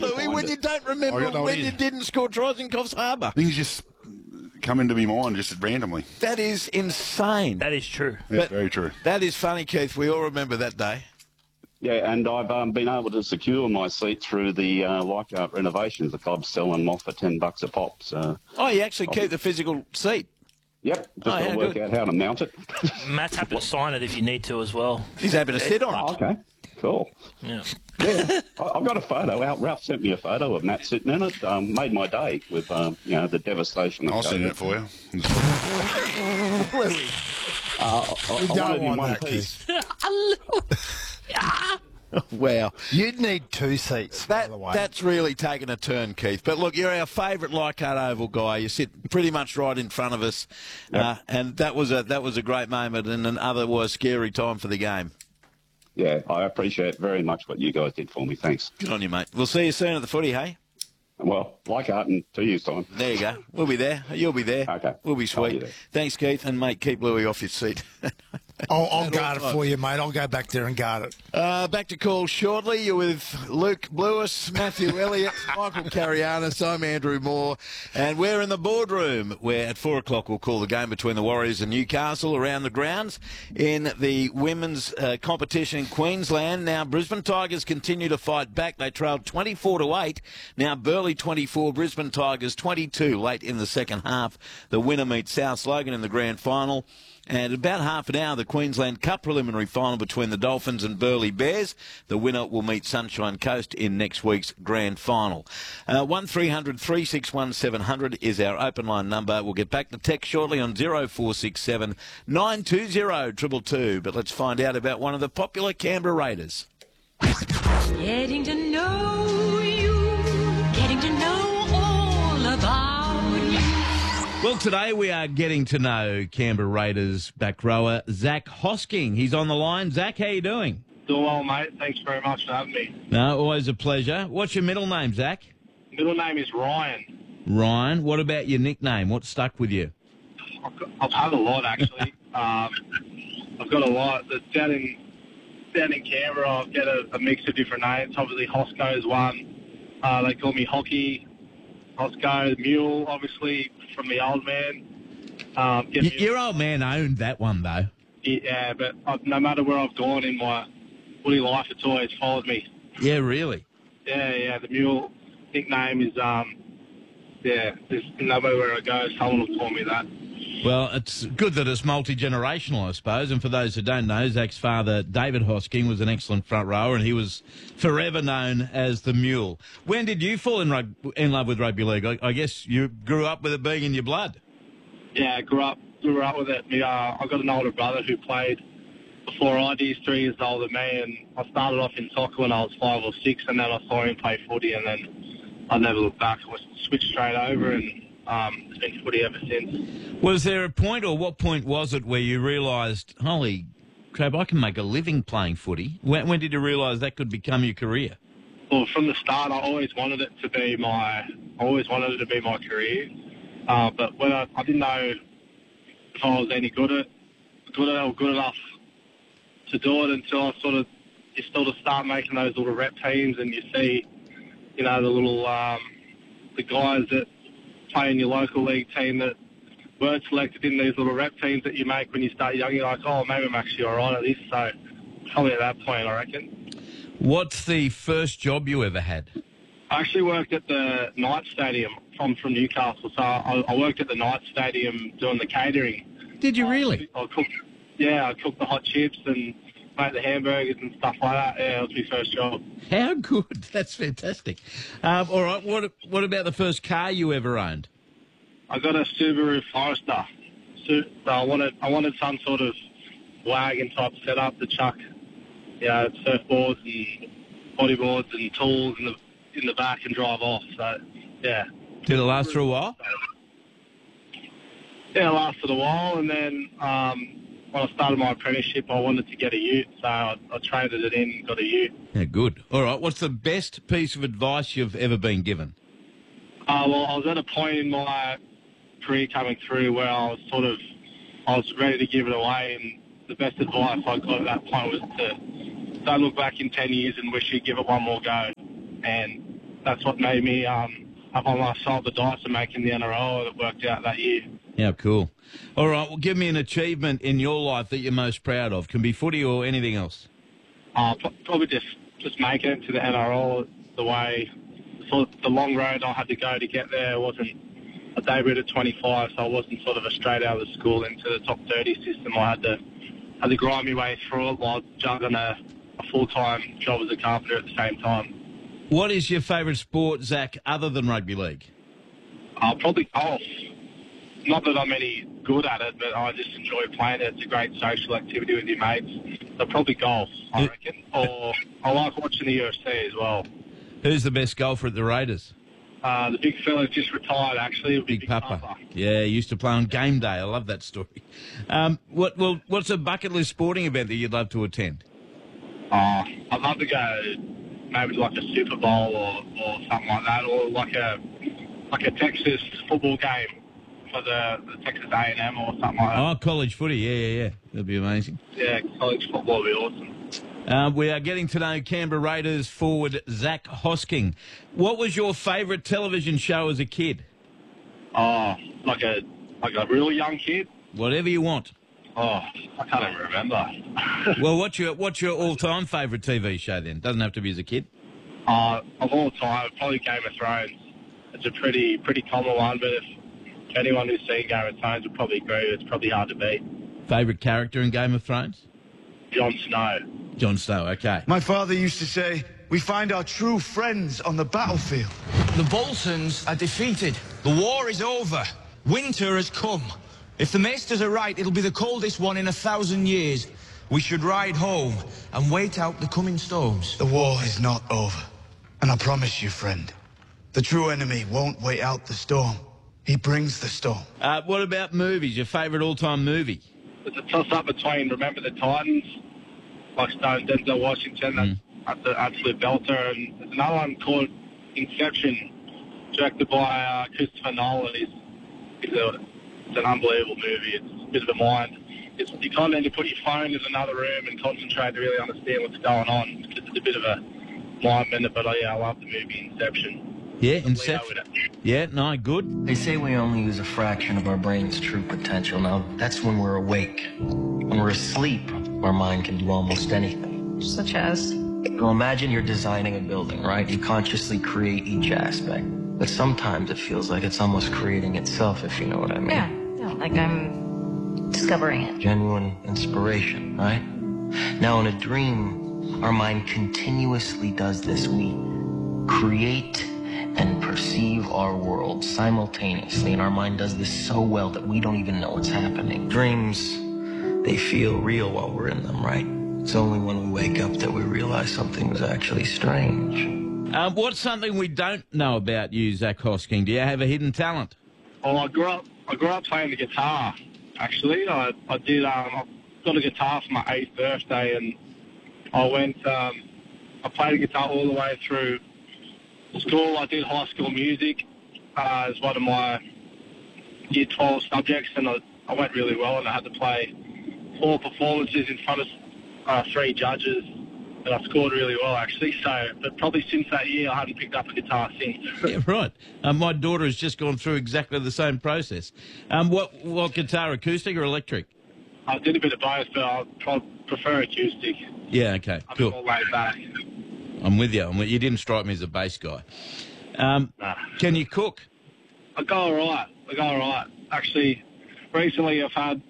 When you don't remember when you didn't score tries in Coffs Harbour. Things just come into my mind just randomly. That is insane. That is true. Yeah, very true. That is funny, Keith. We all remember that day. Yeah, and I've been able to secure my seat through the Leichhardt renovations. The club's selling them off for $10 a pop. So you actually keep the physical seat? Yep, just got to work out how to mount it. Matt's happy to sign it if you need to as well. He's happy to sit on it. Oh, okay, cool. Yeah. Yeah, I've got a photo out. Ralph sent me a photo of Matt sitting in it. Made my day with, the devastation of I'll COVID. send it for you. I wanted in one piece. Wow. You'd need two seats, by the way. That's really taken a turn, Keith. But look, you're our favourite Leichhardt Oval guy. You sit pretty much right in front of us, and that was a great moment and an otherwise scary time for the game. Yeah, I appreciate very much what you guys did for me. Thanks. Good on you, mate. We'll see you soon at the footy, hey? Well, Leichhardt in 2 years' time. There you go. We'll be there. You'll be there. Okay. We'll be sweet. Thanks, Keith, and mate, keep Louis off his seat. I'll guard it for you, mate. I'll go back there and guard it. Back to call shortly. You're with Luke Lewis, Matthew Elliott, Michael Carianis. I'm Andrew Moore, and we're in the boardroom where at 4 o'clock we'll call the game between the Warriors and Newcastle around the grounds in the women's competition in Queensland. Now, Brisbane Tigers continue to fight back. They trailed 24-8. Now, Burleigh 24, Brisbane Tigers 22 late in the second half. The winner meets South Logan in the grand final. And about half an hour, the Queensland Cup preliminary final between the Dolphins and Burleigh Bears. The winner will meet Sunshine Coast in next week's grand final. 1300 361 700 is our open line number. We'll get back to text shortly on 0467 920 222. But let's find out about one of the popular Canberra Raiders. Getting to know you, getting to know all about you. Well, today we are getting to know Canberra Raiders back rower Zach Hosking. He's on the line. Zach, how you doing? Doing well, mate. Thanks very much for having me. No, always a pleasure. What's your middle name, Zach? Middle name is Ryan. Ryan. What about your nickname? What stuck with you? I've had a lot, actually. I've got a lot. Down in Canberra, I've got a mix of different names. Obviously, Hosco is one. They call me Hockey. Hosco, the Mule, obviously, from the old man. Your old man owned that one, though. Yeah, but no matter where I've gone in my footy life, it's always followed me. Yeah, really? Yeah, the Mule nickname is, there's no matter where I go, someone will call me that. Well, it's good that it's multi-generational, I suppose. And for those who don't know, Zach's father, David Hosking, was an excellent front rower, and he was forever known as the Mule. When did you fall in love with rugby league? I guess you grew up with it being in your blood. Yeah, I grew up with it. I've got an older brother who played before I did. He's 3 years older than me, and I started off in soccer when I was 5 or 6, and then I saw him play footy, and then I never looked back. I switched straight over, and it's been footy ever since. Was there a point, or what point was it, where you realised, holy crap, I can make a living playing footy? When did you realise that could become your career? Well, from the start, I always wanted it to be my career. But when I didn't know if I was any good at or good enough to do it until you sort of start making those little rep teams, and you see, the little the guys that play in your local league team that weren't selected in these little rep teams that you make when you start young. You're like, oh, maybe I'm actually all right at this. So probably at that point, I reckon. What's the first job you ever had? I actually worked at the Knights Stadium. I'm from Newcastle, so I worked at the Knights Stadium doing the catering. Did you really? I cooked the hot chips and made the hamburgers and stuff like that. Yeah, it was my first job. How good. That's fantastic. All right, what about the first car you ever owned? I got a Subaru Forester. So I wanted some sort of wagon type setup to chuck, surfboards and bodyboards and tools in the back and drive off. So, yeah. Did it last for a while? Yeah, it lasted a while, and then when I started my apprenticeship, I wanted to get a ute, so I traded it in and got a ute. Yeah, good. All right, what's the best piece of advice you've ever been given? Well, I was at a point in my career coming through where I was ready to give it away, and the best advice I got at that point was to don't look back in 10 years and wish you'd give it one more go. And that's what made me up on my side the dice and making the NRL, and it worked out that year. Yeah, cool. All right, well, give me an achievement in your life that you're most proud of. Can be footy or anything else. Probably just making it to the NRL the way, the long road I had to go to get there. Wasn't a debuted at 25, so I wasn't sort of a straight out of school into the top 30 system. I had to grind my way through it while juggling a full-time job as a carpenter at the same time. What is your favourite sport, Zach, other than rugby league? Probably golf. Not that I'm any good at it, but I just enjoy playing it. It's a great social activity with your mates. So probably golf, I reckon. Or I like watching the UFC as well. Who's the best golfer at the Raiders? The big fella's just retired, actually. It'll be Big Papa. Yeah, he used to play on game day. I love that story. What's a bucket list sporting event that you'd love to attend? I'd love to go maybe like a Super Bowl or something like that, or like a Texas football game for the Texas A&M or something like that. Oh, college footy, yeah. That'd be amazing. Yeah, college football would be awesome. We are getting to know Canberra Raiders forward Zach Hosking. What was your favourite television show as a kid? Like a really young kid? Whatever you want. I can't even remember. Well, what's your all-time favourite TV show then? Doesn't have to be as a kid. Of all time, probably Game of Thrones. It's a pretty common one, but if anyone who's seen Game of Thrones would probably agree it's probably hard to beat. Favourite character in Game of Thrones? Jon Snow. Jon Snow, okay. My father used to say, we find our true friends on the battlefield. The Boltons are defeated. The war is over. Winter has come. If the Maesters are right, it'll be the coldest one in 1,000 years. We should ride home and wait out the coming storms. The war is not over. And I promise you, friend, the true enemy won't wait out the storm. He brings the storm. What about movies? Your favourite all-time movie? It's a toss-up between Remember the Titans, like starring Denzel Washington, that's an absolute belter, and there's another one called Inception, directed by Christopher Nolan. It's an unbelievable movie. It's a bit of a mind. You kind of need to put your phone in another room and concentrate to really understand what's going on, because it's a bit of a mind bender, but I love the movie Inception. Yeah, Inception. Yeah, no, good. They say we only use a fraction of our brain's true potential. Now, that's when we're awake. When we're asleep, our mind can do almost anything. Such as? Well, imagine you're designing a building, right? You consciously create each aspect. But sometimes it feels like it's almost creating itself, if you know what I mean. Yeah, like I'm discovering it. Genuine inspiration, right? Now, in a dream, our mind continuously does this. We create and perceive our world simultaneously, and our mind does this so well that we don't even know what's happening. Dreams, they feel real while we're in them, right? It's only when we wake up that we realize something is actually strange. What's something we don't know about you, Zach Hosking? Do you have a hidden talent? Oh, I grew up playing the guitar, actually. I did. I got a guitar for my 8th birthday, and I played the guitar all the way through school. I did high school music as one of my year 12 subjects, and I went really well, and I had to play 4 performances in front of 3 judges, and I scored really well, actually. So, but probably since that year, I haven't picked up a guitar since. Yeah, right. My daughter has just gone through exactly the same process. What guitar, acoustic or electric? I did a bit of both, but I prefer acoustic. Yeah, okay, cool. I'm laid back. I'm with you. You didn't strike me as a bass guy. Can you cook? I go all right. Actually, recently I've had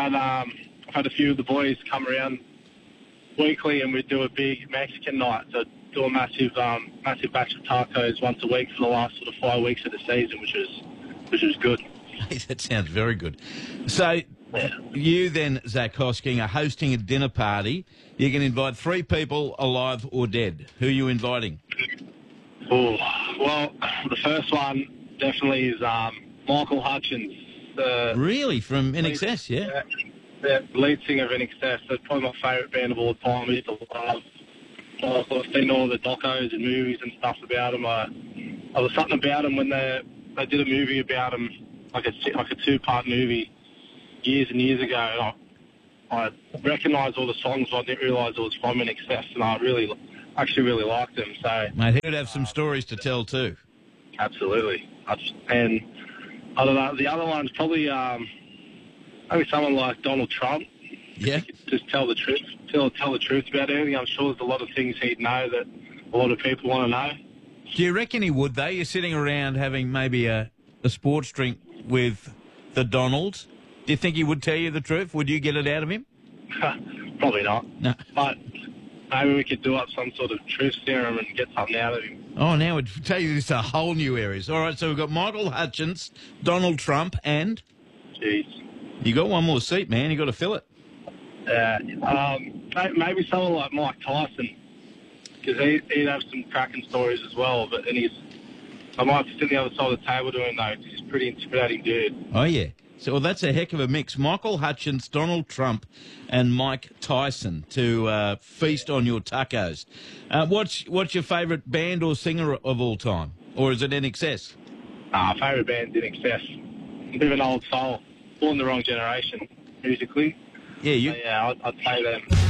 a few of the boys come around weekly, and we do a big Mexican night. So do a massive batch of tacos once a week for the last sort of 5 weeks of the season, which is good. That sounds very good. So you then, Zach Hosking, are hosting a dinner party. You can invite 3 people, alive or dead. Who are you inviting? Oh, well, the first one definitely is Michael Hutchins. Really? From NXS, yeah? Yeah, lead singer of NXS. That's probably my favourite band of all time. I used to love. I've seen all the docos and movies and stuff about him. There was something about him when they did a movie about him, like a 2-part movie years and years ago. I recognised all the songs, but I didn't realise it was from NXS, and I really actually really liked him. So Mate, he would have some stories to tell too. absolutely. And I don't know. The other one's probably maybe someone like Donald Trump. Yeah. Just tell the truth. Tell the truth about anything. I'm sure there's a lot of things he'd know that a lot of people want to know. Do you reckon he would, though? You're sitting around having maybe a sports drink with the Donalds. Do you think he would tell you the truth? Would you get it out of him? Probably not. No. But maybe we could do up some sort of truth serum and get something out of him. Oh, now we'd tell you this a whole new areas. All right, so we've got Michael Hutchence, Donald Trump, and... Jeez. You got one more seat, man. You got to fill it. Maybe someone like Mike Tyson, because he'd have some cracking stories as well. But I might sit on the other side of the table to him though. He's a pretty intimidating dude. Oh yeah. So well, that's a heck of a mix. Michael Hutchence, Donald Trump, and Mike Tyson to feast on your tacos. What's your favourite band or singer of all time, or is it NXS? Favourite band's NXS. A bit of an old soul. Born the wrong generation musically. Yeah, I'd say them.